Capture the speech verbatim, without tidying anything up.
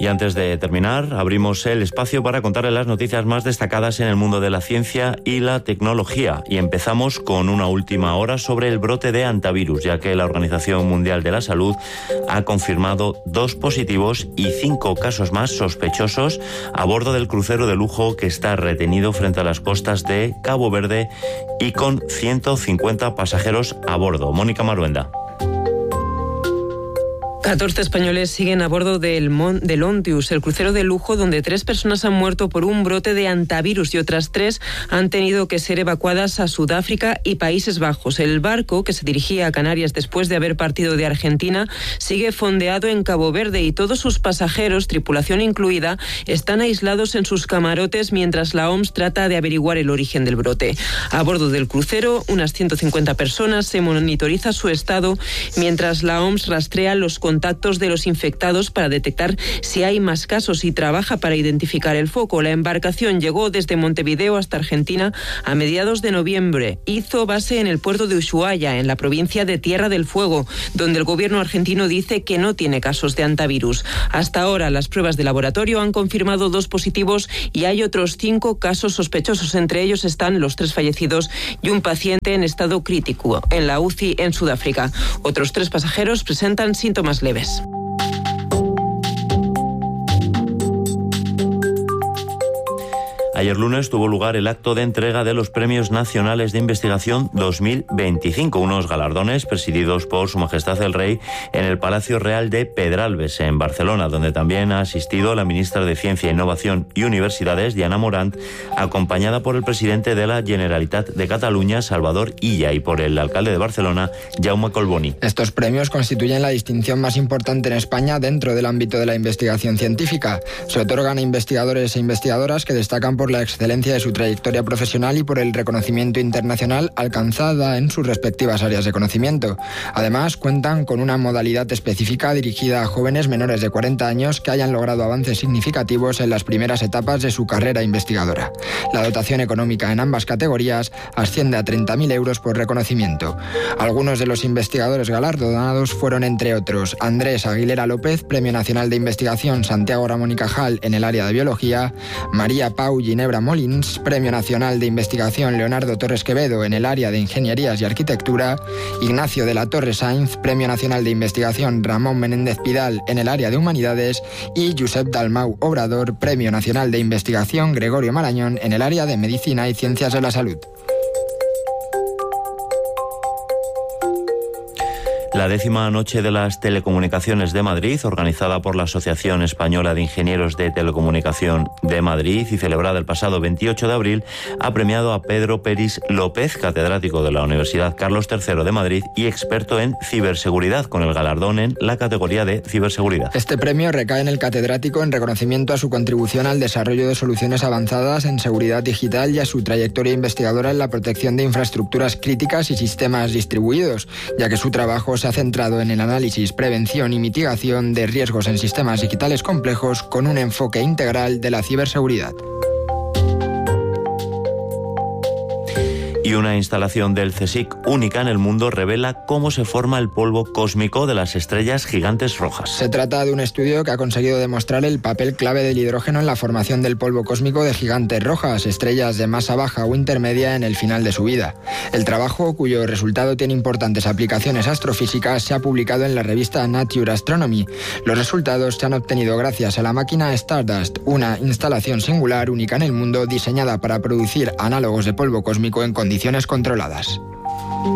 Y antes de terminar, abrimos el espacio para contarles las noticias más destacadas en el mundo de la ciencia y la tecnología. Y empezamos con una última hora sobre el brote de hantavirus, ya que la Organización Mundial de la Salud ha confirmado dos positivos y cinco casos más sospechosos a bordo del crucero de lujo que está retenido frente a las costas de Cabo Verde y con ciento cincuenta pasajeros a bordo. Mónica Maruenda. catorce españoles siguen a bordo del, Mon- del Ontius, el crucero de lujo donde tres personas han muerto por un brote de hantavirus y otras tres han tenido que ser evacuadas a Sudáfrica y Países Bajos. El barco, que se dirigía a Canarias después de haber partido de Argentina, sigue fondeado en Cabo Verde y todos sus pasajeros, tripulación incluida, están aislados en sus camarotes mientras la O M S trata de averiguar el origen del brote. A bordo del crucero, unas ciento cincuenta personas, se monitoriza su estado mientras la O M S rastrea los contactos de los infectados para detectar si hay más casos y trabaja para identificar el foco. La embarcación llegó desde Montevideo hasta Argentina a mediados de noviembre. Hizo base en el puerto de Ushuaia, en la provincia de Tierra del Fuego, donde el gobierno argentino dice que no tiene casos de hantavirus. Hasta ahora, las pruebas de laboratorio han confirmado dos positivos y hay otros cinco casos sospechosos. Entre ellos están los tres fallecidos y un paciente en estado crítico en la U C I en Sudáfrica. Otros tres pasajeros presentan síntomas leves. Ayer lunes tuvo lugar el acto de entrega de los Premios Nacionales de Investigación dos mil veinticinco, unos galardones presididos por Su Majestad el Rey en el Palacio Real de Pedralbes, en Barcelona, donde también ha asistido la ministra de Ciencia, Innovación y Universidades, Diana Morant, acompañada por el presidente de la Generalitat de Cataluña, Salvador Illa, y por el alcalde de Barcelona, Jaume Collboni. Estos premios constituyen la distinción más importante en España dentro del ámbito de la investigación científica. Se otorgan a investigadores e investigadoras que destacan por la excelencia de su trayectoria profesional y por el reconocimiento internacional alcanzada en sus respectivas áreas de conocimiento. Además, cuentan con una modalidad específica dirigida a jóvenes menores de cuarenta años que hayan logrado avances significativos en las primeras etapas de su carrera investigadora. La dotación económica en ambas categorías asciende a treinta mil euros por reconocimiento. Algunos de los investigadores galardonados fueron, entre otros, Andrés Aguilera López, Premio Nacional de Investigación Santiago Ramón y Cajal en el área de Biología, María Pau Ginebra Molins, Premio Nacional de Investigación Leonardo Torres Quevedo en el área de Ingenierías y Arquitectura, Ignacio de la Torre Sainz, Premio Nacional de Investigación Ramón Menéndez Pidal en el área de Humanidades y Josep Dalmau Obrador, Premio Nacional de Investigación Gregorio Marañón en el área de Medicina y Ciencias de la Salud. La décima Noche de las Telecomunicaciones de Madrid, organizada por la Asociación Española de Ingenieros de Telecomunicación de Madrid y celebrada el pasado veintiocho de abril, ha premiado a Pedro Peris López, catedrático de la Universidad Carlos tercero de Madrid y experto en ciberseguridad, con el galardón en la categoría de ciberseguridad. Este premio recae en el catedrático en reconocimiento a su contribución al desarrollo de soluciones avanzadas en seguridad digital y a su trayectoria investigadora en la protección de infraestructuras críticas y sistemas distribuidos, ya que su trabajo se ha centrado en el análisis, prevención y mitigación de riesgos en sistemas digitales complejos con un enfoque integral de la ciberseguridad. Y una instalación del CSIC única en el mundo revela cómo se forma el polvo cósmico de las estrellas gigantes rojas. Se trata de un estudio que ha conseguido demostrar el papel clave del hidrógeno en la formación del polvo cósmico de gigantes rojas, estrellas de masa baja o intermedia en el final de su vida. El trabajo, cuyo resultado tiene importantes aplicaciones astrofísicas, se ha publicado en la revista Nature Astronomy. Los resultados se han obtenido gracias a la máquina Stardust, una instalación singular única en el mundo diseñada para producir análogos de polvo cósmico en condiciones controladas.